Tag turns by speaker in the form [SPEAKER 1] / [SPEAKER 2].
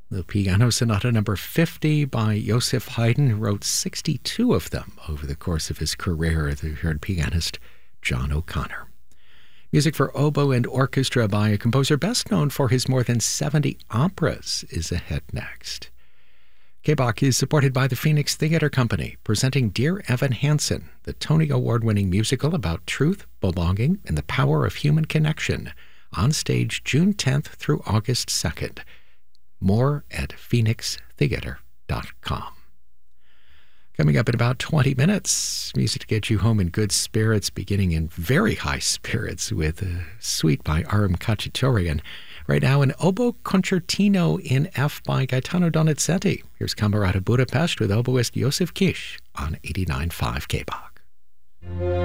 [SPEAKER 1] The Piano Sonata number 50 by Joseph Haydn, who wrote 62 of them over the course of his career, the heard pianist John O'Connor. Music for oboe and orchestra by a composer best known for his more than 70 operas is ahead next. K-Bach is supported by the Phoenix Theatre Company, presenting Dear Evan Hansen, the Tony Award-winning musical about truth, belonging, and the power of human connection, on stage June 10th through August 2nd. More at phoenixtheater.com. Coming up in about 20 minutes, music to get you home in good spirits, beginning in very high spirits with a suite by Aram Khachaturian. Right now, an oboe concertino in F by Gaetano Donizetti. Here's Camerata Budapest with oboist Josef Kish on 89.5 K-Bach.